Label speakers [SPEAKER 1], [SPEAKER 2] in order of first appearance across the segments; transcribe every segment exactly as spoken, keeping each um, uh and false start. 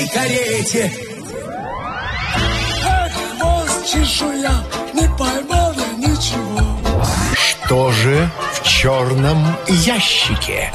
[SPEAKER 1] черной карете. Хвост чешуя, не поймал я ничего.
[SPEAKER 2] Что же в черном ящике?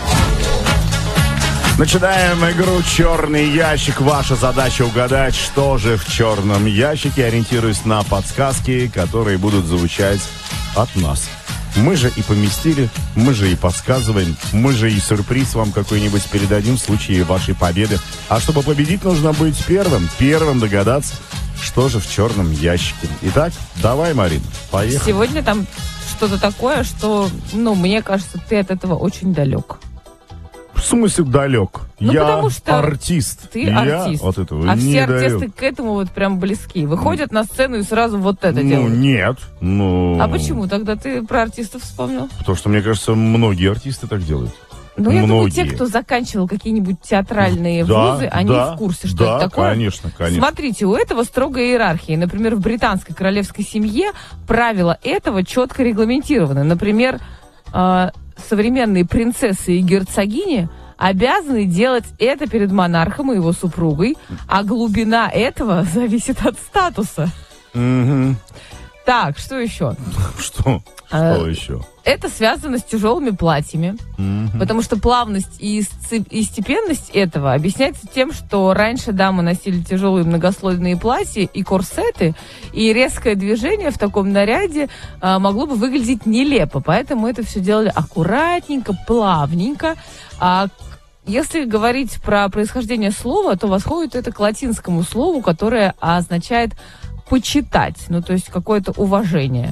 [SPEAKER 3] Начинаем игру «Черный ящик». Ваша задача угадать, что же в черном ящике, ориентируясь на подсказки, которые будут звучать от нас. Мы же и поместили, мы же и подсказываем, мы же и сюрприз вам какой-нибудь передадим в случае вашей победы. А чтобы победить, нужно быть первым, первым догадаться, что же в черном ящике. Итак, давай, Марина, поехали.
[SPEAKER 4] Сегодня там что-то такое, что, ну, мне кажется, ты от этого очень далек.
[SPEAKER 3] В смысле далек?
[SPEAKER 4] Ну,
[SPEAKER 3] я
[SPEAKER 4] потому что
[SPEAKER 3] артист.
[SPEAKER 4] Ты
[SPEAKER 3] я
[SPEAKER 4] артист.
[SPEAKER 3] от этого
[SPEAKER 4] а
[SPEAKER 3] не
[SPEAKER 4] все
[SPEAKER 3] далек.
[SPEAKER 4] артисты к этому вот прям близки. Выходят на сцену и сразу вот это
[SPEAKER 3] Ну,
[SPEAKER 4] делают.
[SPEAKER 3] нет. Ну...
[SPEAKER 4] А почему тогда ты про артистов вспомнил?
[SPEAKER 3] Потому что, мне кажется, многие артисты так делают.
[SPEAKER 4] Ну, я думаю,
[SPEAKER 3] Многие.
[SPEAKER 4] те, кто заканчивал какие-нибудь театральные
[SPEAKER 3] Да,
[SPEAKER 4] вузы, они
[SPEAKER 3] да,
[SPEAKER 4] в курсе, что
[SPEAKER 3] да,
[SPEAKER 4] это такое.
[SPEAKER 3] конечно, конечно.
[SPEAKER 4] Смотрите, у этого строгая иерархия. Например, в британской королевской семье правила этого четко регламентированы. Например, э, современные принцессы и герцогини обязаны делать это перед монархом и его супругой, а глубина этого зависит от статуса.
[SPEAKER 3] Мгм.
[SPEAKER 4] Так, что еще?
[SPEAKER 3] Что?
[SPEAKER 4] А,
[SPEAKER 3] Что еще?
[SPEAKER 4] Это связано с тяжелыми платьями,
[SPEAKER 3] Мгм.
[SPEAKER 4] потому что плавность и, сци- и степенность этого объясняется тем, что раньше дамы носили тяжелые многослойные платья и корсеты, и резкое движение в таком наряде а, могло бы выглядеть нелепо, поэтому это все делали аккуратненько, плавненько. А если говорить про происхождение слова, то восходит это к латинскому слову, которое означает почитать, ну то есть какое-то уважение.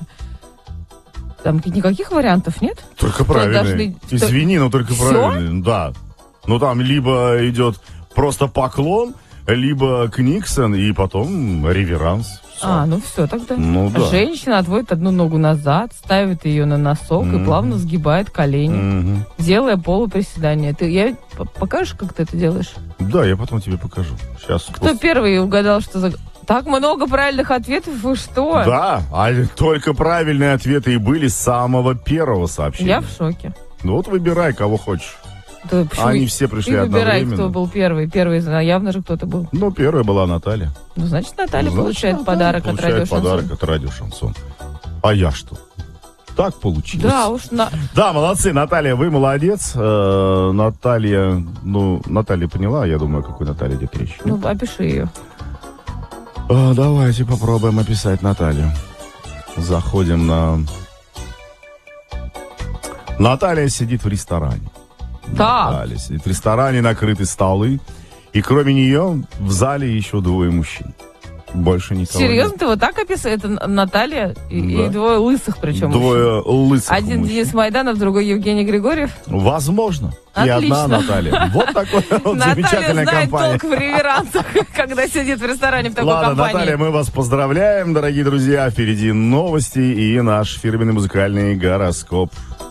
[SPEAKER 4] Там никаких вариантов нет?
[SPEAKER 3] Только
[SPEAKER 4] Что
[SPEAKER 3] правильно.
[SPEAKER 4] должны-
[SPEAKER 3] Извини, но только
[SPEAKER 4] Всё?
[SPEAKER 3] правильно. Да. Ну там либо идет просто поклон, либо книксон, и потом реверанс. Всё.
[SPEAKER 4] А, ну все тогда.
[SPEAKER 3] Ну да.
[SPEAKER 4] Женщина отводит одну ногу назад, ставит ее на носок
[SPEAKER 3] Мгм.
[SPEAKER 4] и плавно сгибает колени,
[SPEAKER 3] Мгм.
[SPEAKER 4] делая полуприседание. Ты я п- покажешь, как ты это делаешь?
[SPEAKER 3] Да, я потом тебе покажу. Сейчас.
[SPEAKER 4] Кто первый угадал, что за... Так много правильных ответов, вы что?
[SPEAKER 3] Да, а только правильные ответы и были с самого первого сообщения.
[SPEAKER 4] Я в шоке.
[SPEAKER 3] Ну вот выбирай, кого хочешь.
[SPEAKER 4] Да, почему?
[SPEAKER 3] Они все пришли
[SPEAKER 4] Ты выбирай,
[SPEAKER 3] одновременно.
[SPEAKER 4] кто был первый. Первый, зна- явно же кто-то был.
[SPEAKER 3] Ну, первая была Наталья.
[SPEAKER 4] Ну, значит, Наталья
[SPEAKER 3] Значит,
[SPEAKER 4] получает
[SPEAKER 3] Наталья
[SPEAKER 4] подарок
[SPEAKER 3] получает
[SPEAKER 4] от радио
[SPEAKER 3] подарок
[SPEAKER 4] «Шансон».
[SPEAKER 3] от радио «Шансон». А я что? Так получилось.
[SPEAKER 4] Да, уж на...
[SPEAKER 3] Да, молодцы, Наталья, вы молодец. Э, Наталья, ну, Наталья поняла, я думаю, о какой Наталье идет речь.
[SPEAKER 4] Ну, опиши ее.
[SPEAKER 3] А, давайте попробуем описать Наталью. Заходим на... Наталья сидит в ресторане.
[SPEAKER 4] Так.
[SPEAKER 3] Наталья сидит в ресторане, накрыты столы. И кроме нее в зале еще двое мужчин. Больше никого
[SPEAKER 4] Серьезно,
[SPEAKER 3] нет.
[SPEAKER 4] ты вот так описываешь? Это Наталья и,
[SPEAKER 3] Да.
[SPEAKER 4] и двое лысых причем.
[SPEAKER 3] Двое лысых
[SPEAKER 4] Один
[SPEAKER 3] мужчин.
[SPEAKER 4] Денис Майданов, другой Евгений Григорьев.
[SPEAKER 3] Возможно. И
[SPEAKER 4] Отлично.
[SPEAKER 3] одна Наталья. Вот такой вот
[SPEAKER 4] Наталья
[SPEAKER 3] замечательная
[SPEAKER 4] знает
[SPEAKER 3] компания.
[SPEAKER 4] толк в реверансах, когда сидит в ресторане в такой
[SPEAKER 3] Ладно,
[SPEAKER 4] компании.
[SPEAKER 3] Наталья, мы вас поздравляем, дорогие друзья. Впереди новости и наш фирменный музыкальный гороскоп.